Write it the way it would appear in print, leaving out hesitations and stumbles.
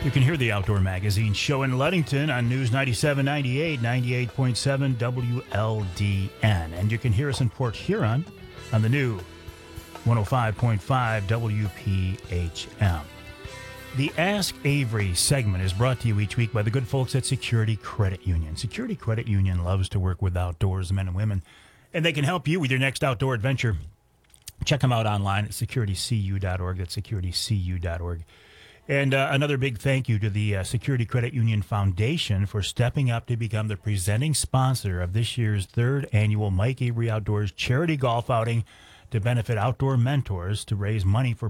You can hear the Outdoor Magazine show in Ludington on News 97.98, 98.7 WLDN. And you can hear us in Port Huron on the new 105.5 WPHM. The Ask Avery segment is brought to you each week by the good folks at Security Credit Union. Security Credit Union loves to work with outdoors men and women, and they can help you with your next outdoor adventure. Check them out online at securitycu.org. That's securitycu.org. And another big thank you to the Security Credit Union Foundation for stepping up to become the presenting sponsor of this year's third annual Mike Avery Outdoors charity golf outing to benefit outdoor mentors to raise money for